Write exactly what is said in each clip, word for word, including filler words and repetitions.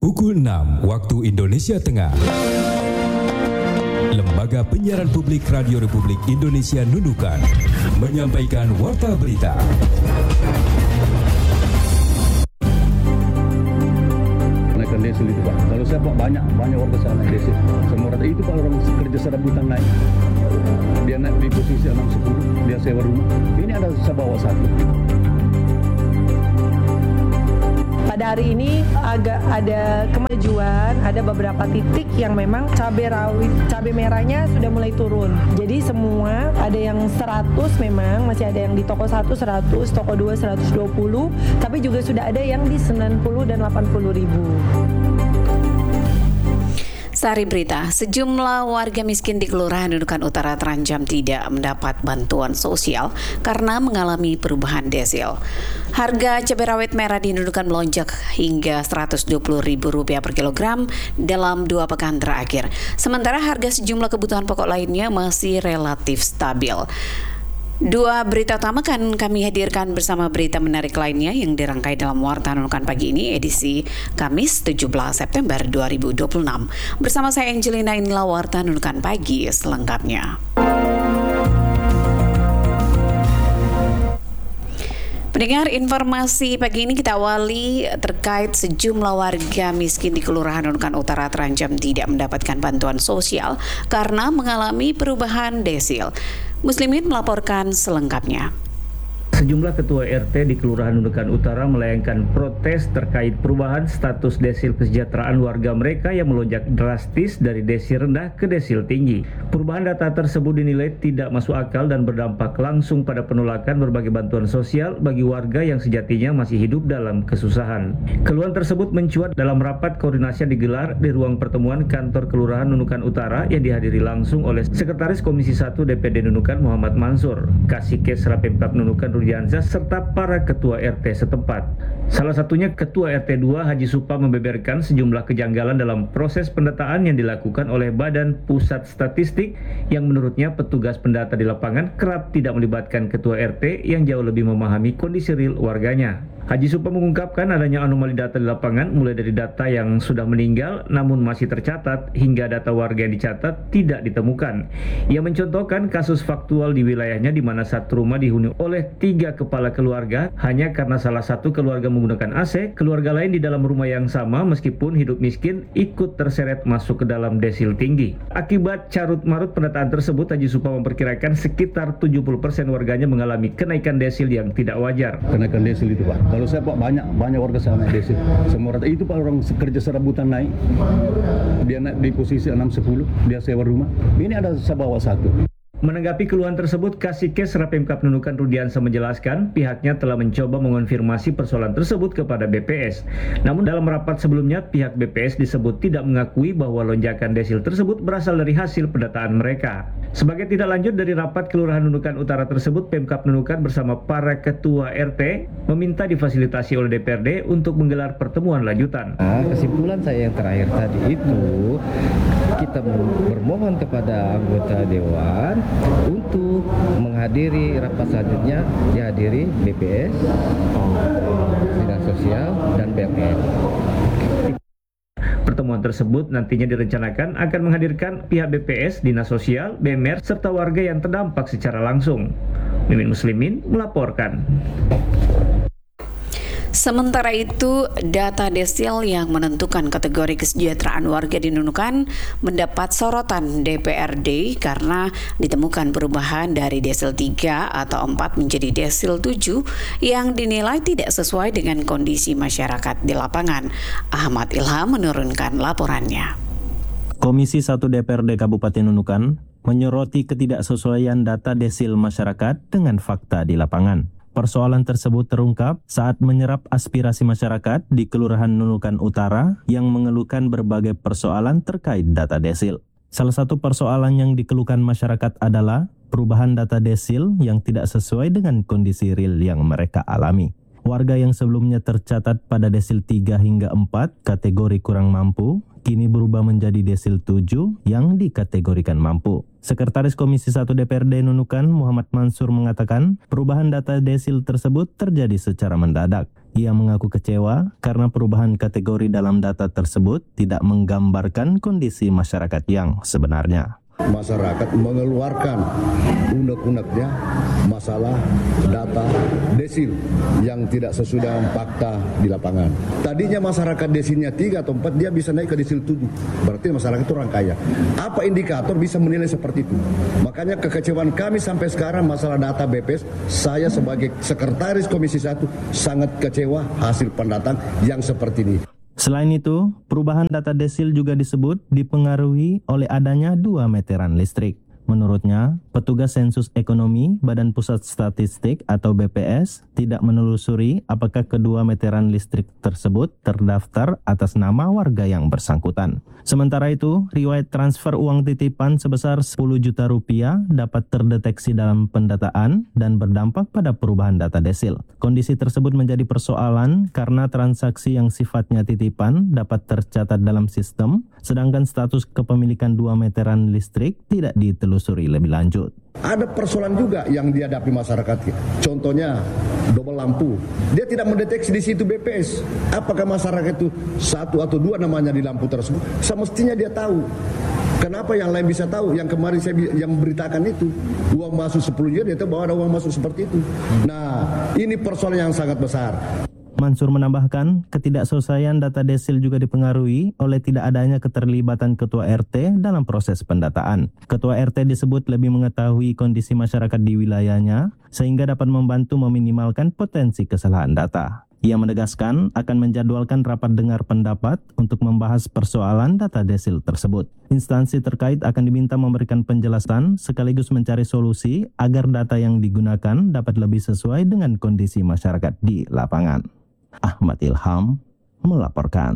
Pukul enam waktu Indonesia Tengah. Lembaga Penyiaran Publik Radio Republik Indonesia Nunukan menyampaikan warta berita. Naikkan desil itu Pak. Kalau saya Pak banyak banyak warga sana naik desil. Semua rata itu Pak orang kerja serabutan naik. Dia naik di posisi enam sepuluh, dia sewa rumah. Ini ada saya bawa satu. Pada hari ini agak ada kemajuan, ada beberapa titik yang memang cabai rawit, cabai merahnya sudah mulai turun. Jadi semua ada yang seratus memang, masih ada yang di toko satu seratus, toko dua seratus dua puluh, tapi juga sudah ada yang di sembilan puluh dan delapan puluh ribu. Sari berita, sejumlah warga miskin di Kelurahan Nunukan Utara terancam tidak mendapat bantuan sosial karena mengalami perubahan desil. Harga cabai rawit merah di Nunukan melonjak hingga seratus dua puluh ribu rupiah per kilogram dalam dua pekan terakhir. Sementara harga sejumlah kebutuhan pokok lainnya masih relatif stabil. Dua berita utama kan kami hadirkan bersama berita menarik lainnya yang dirangkai dalam Warta Nunukan pagi ini edisi Kamis tujuh belas September dua ribu dua puluh enam. Bersama saya Angelina, inilah Warta Nunukan pagi selengkapnya. Pendengar, informasi pagi ini kita awali terkait sejumlah warga miskin di Kelurahan Nunukan Utara terancam tidak mendapatkan bantuan sosial karena mengalami perubahan desil. Muslimin melaporkan selengkapnya. Sejumlah ketua R T di Kelurahan Nunukan Utara melayangkan protes terkait perubahan status desil kesejahteraan warga mereka yang melonjak drastis dari desil rendah ke desil tinggi. Perubahan data tersebut dinilai tidak masuk akal dan berdampak langsung pada penolakan berbagai bantuan sosial bagi warga yang sejatinya masih hidup dalam kesusahan. Keluhan tersebut mencuat dalam rapat koordinasi yang digelar di ruang pertemuan kantor Kelurahan Nunukan Utara yang dihadiri langsung oleh Sekretaris Komisi satu D P D Nunukan Muhammad Mansur, Kasihkes Rapemkab Nunukan Rudiansyah, serta para ketua R T setempat. Salah satunya Ketua R T dua Haji Supa membeberkan sejumlah kejanggalan dalam proses pendataan yang dilakukan oleh Badan Pusat Statistik yang menurutnya petugas pendata di lapangan kerap tidak melibatkan ketua R T yang jauh lebih memahami kondisi real warganya. Haji Supa mengungkapkan adanya anomali data di lapangan mulai dari data yang sudah meninggal namun masih tercatat hingga data warga yang dicatat tidak ditemukan. Ia mencontohkan kasus faktual di wilayahnya di mana satu rumah dihuni oleh tiga kepala keluarga hanya karena salah satu keluarga menggunakan A C, keluarga lain di dalam rumah yang sama meskipun hidup miskin ikut terseret masuk ke dalam desil tinggi. Akibat carut-marut pendataan tersebut, Haji Supa memperkirakan sekitar tujuh puluh persen warganya mengalami kenaikan desil yang tidak wajar. Kenaikan desil itu Pak. Kalau saya Pak banyak banyak warga sana naik desil. Semua rata itu Pak orang kerja serabutan naik. Dia naik di posisi enam sepuluh, dia sewa rumah. Ini ada saya bawa satu. Menanggapi keluhan tersebut, Kasihkes Rapemkab Nunukan Rudiansyah menjelaskan pihaknya telah mencoba mengonfirmasi persoalan tersebut kepada B P S. Namun dalam rapat sebelumnya, pihak B P S disebut tidak mengakui bahwa lonjakan desil tersebut berasal dari hasil pendataan mereka. Sebagai tindak lanjut dari rapat Kelurahan Nunukan Utara tersebut, Pemkab Nunukan bersama para ketua R T meminta difasilitasi oleh D P R D untuk menggelar pertemuan lanjutan. Nah, kesimpulan saya yang terakhir tadi itu, kita bermohon kepada anggota Dewan untuk menghadiri rapat selanjutnya, dihadiri B P S, Dinas Sosial, dan B M N. Pertemuan tersebut nantinya direncanakan akan menghadirkan pihak B P S, Dinas Sosial, B M R, serta warga yang terdampak secara langsung. Mimin Muslimin melaporkan. Sementara itu, data desil yang menentukan kategori kesejahteraan warga di Nunukan mendapat sorotan D P R D karena ditemukan perubahan dari desil tiga atau empat menjadi desil tujuh yang dinilai tidak sesuai dengan kondisi masyarakat di lapangan. Ahmad Ilham menurunkan laporannya. Komisi satu D P R D Kabupaten Nunukan menyoroti ketidaksesuaian data desil masyarakat dengan fakta di lapangan. Persoalan tersebut terungkap saat menyerap aspirasi masyarakat di Kelurahan Nunukan Utara yang mengeluhkan berbagai persoalan terkait data desil. Salah satu persoalan yang dikeluhkan masyarakat adalah perubahan data desil yang tidak sesuai dengan kondisi real yang mereka alami. Warga yang sebelumnya tercatat pada desil tiga hingga empat kategori kurang mampu, kini berubah menjadi desil tujuh yang dikategorikan mampu. Sekretaris Komisi satu D P R D Nunukan Muhammad Mansur mengatakan perubahan data desil tersebut terjadi secara mendadak. Ia mengaku kecewa karena perubahan kategori dalam data tersebut tidak menggambarkan kondisi masyarakat yang sebenarnya. Masyarakat mengeluarkan unek-uneknya masalah data desil yang tidak sesuai dengan fakta di lapangan. Tadinya masyarakat desilnya tiga atau empat, dia bisa naik ke desil tujuh. Berarti masyarakat itu orang kaya. Apa indikator bisa menilai seperti itu? Makanya kekecewaan kami sampai sekarang masalah data B P S, saya sebagai sekretaris Komisi satu sangat kecewa hasil pendatang yang seperti ini. Selain itu, perubahan data desil juga disebut dipengaruhi oleh adanya dua meteran listrik. Menurutnya, petugas sensus ekonomi Badan Pusat Statistik atau B P S tidak menelusuri apakah kedua meteran listrik tersebut terdaftar atas nama warga yang bersangkutan. Sementara itu, riwayat transfer uang titipan sebesar sepuluh juta rupiah dapat terdeteksi dalam pendataan dan berdampak pada perubahan data desil. Kondisi tersebut menjadi persoalan karena transaksi yang sifatnya titipan dapat tercatat dalam sistem, sedangkan status kepemilikan dua meteran listrik tidak ditelusuri lebih lanjut. Ada persoalan juga yang dihadapi masyarakat. Contohnya double lampu. Dia tidak mendeteksi di situ B P S. Apakah masyarakat itu satu atau dua namanya di lampu tersebut? Semestinya dia tahu. Kenapa yang lain bisa tahu? Yang kemarin saya yang memberitakan itu uang masuk sepuluh juta, dia tahu bahwa ada uang masuk seperti itu. Nah, ini persoalan yang sangat besar. Mansur menambahkan, ketidakselesaian data desil juga dipengaruhi oleh tidak adanya keterlibatan Ketua R T dalam proses pendataan. Ketua R T disebut lebih mengetahui kondisi masyarakat di wilayahnya, sehingga dapat membantu meminimalkan potensi kesalahan data. Ia menegaskan akan menjadwalkan rapat dengar pendapat untuk membahas persoalan data desil tersebut. Instansi terkait akan diminta memberikan penjelasan sekaligus mencari solusi agar data yang digunakan dapat lebih sesuai dengan kondisi masyarakat di lapangan. Ahmad Ilham melaporkan.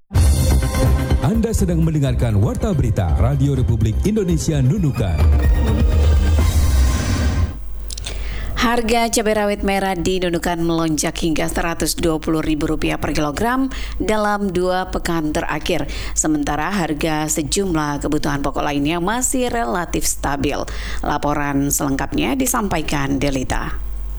Anda sedang mendengarkan Warta Berita Radio Republik Indonesia Nunukan. Harga cabai rawit merah di Nunukan melonjak hingga seratus dua puluh ribu rupiah per kilogram dalam dua pekan terakhir. Sementara harga sejumlah kebutuhan pokok lainnya masih relatif stabil. Laporan selengkapnya disampaikan Delita.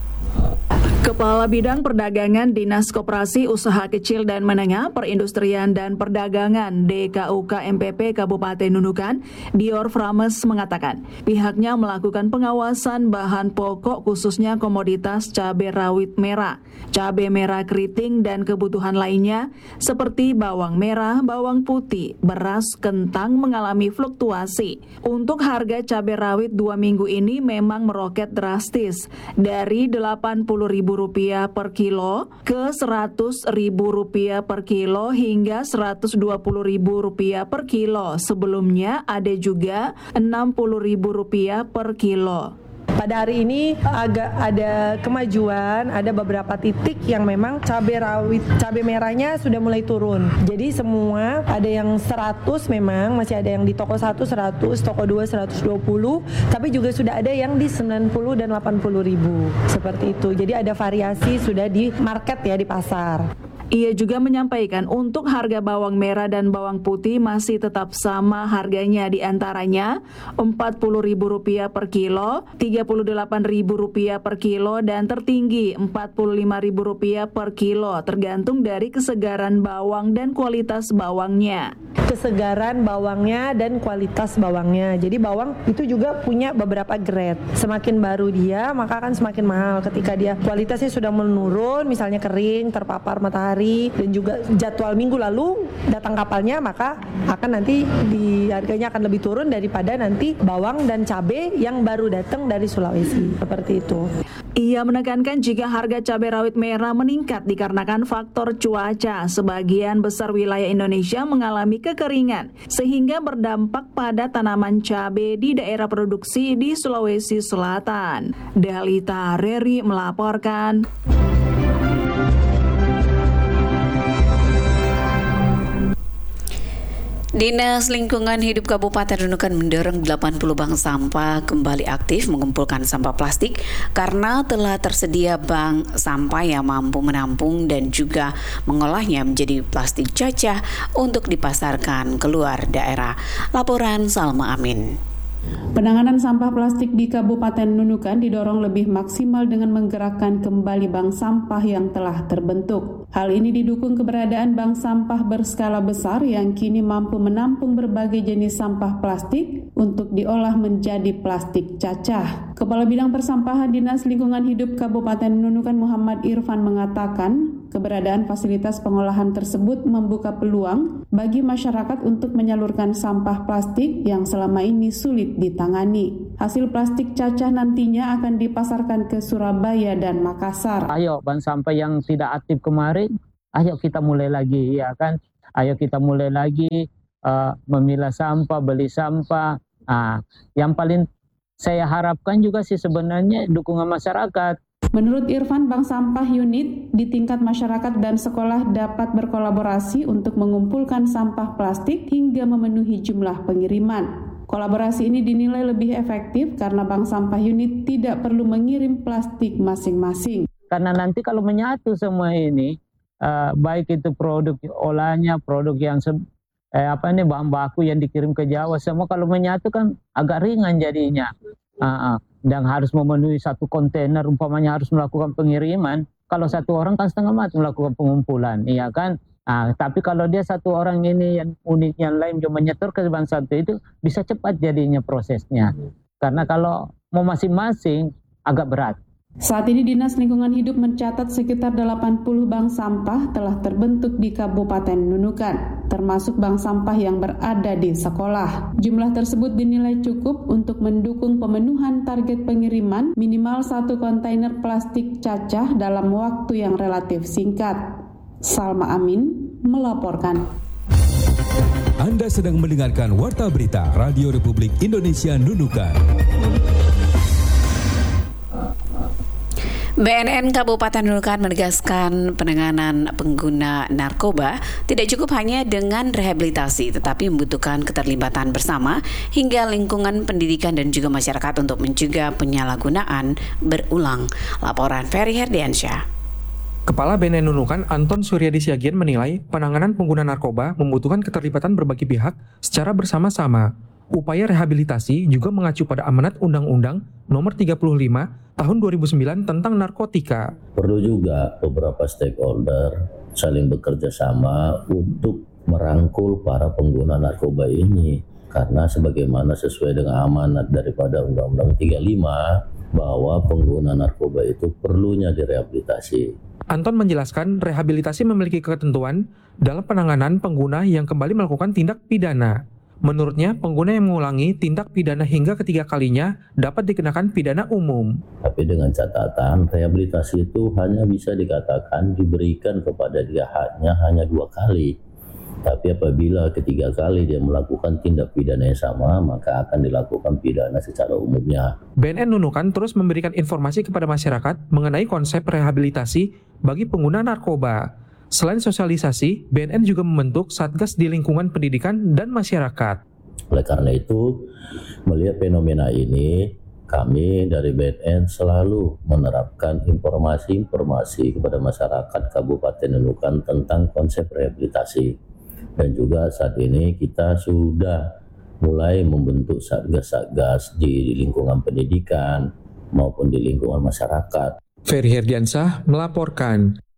Kepala Bidang Perdagangan Dinas Koperasi Usaha Kecil dan Menengah Perindustrian dan Perdagangan D K U K M P P Kabupaten Nunukan, Dior Frames mengatakan pihaknya melakukan pengawasan bahan pokok khususnya komoditas cabai rawit merah, cabai merah keriting dan kebutuhan lainnya seperti bawang merah, bawang putih, beras, kentang mengalami fluktuasi. Untuk harga cabai rawit dua minggu ini memang meroket drastis dari delapan puluh ribu rupiah per kilo ke seratus ribu rupiah per kilo hingga seratus dua puluh ribu rupiah per kilo. Sebelumnya ada juga enam puluh ribu rupiah per kilo. Pada hari ini agak ada kemajuan, ada beberapa titik yang memang cabai rawit, cabai merahnya sudah mulai turun. Jadi semua ada yang seratus memang, masih ada yang di toko satu seratus, toko dua seratus dua puluh, tapi juga sudah ada yang di sembilan puluh dan delapan puluh ribu. Seperti itu. Jadi ada variasi sudah di market ya, di pasar. Ia juga menyampaikan untuk harga bawang merah dan bawang putih masih tetap sama harganya, di antaranya empat puluh ribu rupiah per kilo, tiga puluh delapan ribu rupiah per kilo, dan tertinggi empat puluh lima ribu rupiah per kilo, tergantung dari kesegaran bawang dan kualitas bawangnya. Kesegaran bawangnya dan kualitas bawangnya. Jadi bawang itu juga punya beberapa grade. Semakin baru dia, maka akan semakin mahal. Ketika dia kualitasnya sudah menurun, misalnya kering, terpapar matahari, dan juga jadwal minggu lalu datang kapalnya, maka akan nanti di harganya akan lebih turun daripada nanti bawang dan cabai yang baru datang dari Sulawesi. Seperti itu. Ia menekankan jika harga cabai rawit merah meningkat dikarenakan faktor cuaca. Sebagian besar wilayah Indonesia mengalami kekeringan sehingga berdampak pada tanaman cabai di daerah produksi di Sulawesi Selatan. Delita Reri melaporkan. Dinas Lingkungan Hidup Kabupaten Nunukan mendorong delapan puluh bank sampah kembali aktif mengumpulkan sampah plastik karena telah tersedia bank sampah yang mampu menampung dan juga mengolahnya menjadi plastik cacah untuk dipasarkan keluar daerah. Laporan Salma Amin. Penanganan sampah plastik di Kabupaten Nunukan didorong lebih maksimal dengan menggerakkan kembali bank sampah yang telah terbentuk. Hal ini didukung keberadaan bank sampah berskala besar yang kini mampu menampung berbagai jenis sampah plastik untuk diolah menjadi plastik cacah. Kepala Bidang Persampahan Dinas Lingkungan Hidup Kabupaten Nunukan Muhammad Irfan mengatakan, keberadaan fasilitas pengolahan tersebut membuka peluang bagi masyarakat untuk menyalurkan sampah plastik yang selama ini sulit ditangani. Hasil plastik cacah nantinya akan dipasarkan ke Surabaya dan Makassar. Ayo bank sampah yang tidak aktif kemarin, ayo kita mulai lagi, ya kan? Ayo kita mulai lagi uh, memilah sampah, beli sampah. Nah, yang paling saya harapkan juga sih sebenarnya dukungan masyarakat. Menurut Irfan, bank sampah unit di tingkat masyarakat dan sekolah dapat berkolaborasi untuk mengumpulkan sampah plastik hingga memenuhi jumlah pengiriman. Kolaborasi ini dinilai lebih efektif karena bank sampah unit tidak perlu mengirim plastik masing-masing. Karena nanti kalau menyatu semua ini, uh, baik itu produk olahnya, produk yang se- eh, apa ini bahan baku yang dikirim ke Jawa, semua kalau menyatu kan agak ringan jadinya. Uh, uh. Dan harus memenuhi satu kontainer, umpamanya harus melakukan pengiriman. Kalau satu orang kan setengah mati melakukan pengumpulan, iya kan? Nah, tapi kalau dia satu orang ini yang unik yang lain cuma nyetor ke bank satu itu bisa cepat jadinya prosesnya. Karena kalau mau masing-masing agak berat. Saat ini Dinas Lingkungan Hidup mencatat sekitar delapan puluh bank sampah telah terbentuk di Kabupaten Nunukan, termasuk bank sampah yang berada di sekolah. Jumlah tersebut dinilai cukup untuk mendukung pemenuhan target pengiriman minimal satu kontainer plastik cacah dalam waktu yang relatif singkat. Salma Amin melaporkan. Anda sedang mendengarkan Warta Berita Radio Republik Indonesia Nunukan. B N N Kabupaten Nunukan menegaskan penanganan pengguna narkoba tidak cukup hanya dengan rehabilitasi, tetapi membutuhkan keterlibatan bersama hingga lingkungan pendidikan dan juga masyarakat untuk mencegah penyalahgunaan berulang. Laporan Ferry Herdiansyah. Kepala B N N Nunukan Anton Suryadi Siagian menilai penanganan pengguna narkoba membutuhkan keterlibatan berbagai pihak secara bersama-sama. Upaya rehabilitasi juga mengacu pada amanat Undang-Undang Nomor tiga puluh lima Tahun dua ribu sembilan tentang narkotika. Perlu juga beberapa stakeholder saling bekerja sama untuk merangkul para pengguna narkoba ini. Karena sebagaimana sesuai dengan amanat daripada Undang-Undang tiga puluh lima bahwa pengguna narkoba itu perlunya direhabilitasi. Anton menjelaskan rehabilitasi memiliki ketentuan dalam penanganan pengguna yang kembali melakukan tindak pidana. Menurutnya, pengguna yang mengulangi tindak pidana hingga ketiga kalinya dapat dikenakan pidana umum. Tapi dengan catatan, rehabilitasi itu hanya bisa dikatakan diberikan kepada dia haknya hanya dua kali. Tapi apabila ketiga kali dia melakukan tindak pidana yang sama, maka akan dilakukan pidana secara umumnya. B N N Nunukan terus memberikan informasi kepada masyarakat mengenai konsep rehabilitasi bagi pengguna narkoba. Selain sosialisasi, B N N juga membentuk Satgas di lingkungan pendidikan dan masyarakat. Oleh karena itu, melihat fenomena ini, kami dari B N N selalu menerapkan informasi-informasi kepada masyarakat Kabupaten Nunukan tentang konsep rehabilitasi. Dan juga saat ini kita sudah mulai membentuk Satgas-Satgas di lingkungan pendidikan maupun di lingkungan masyarakat. Ferry Herdiansyah melaporkan.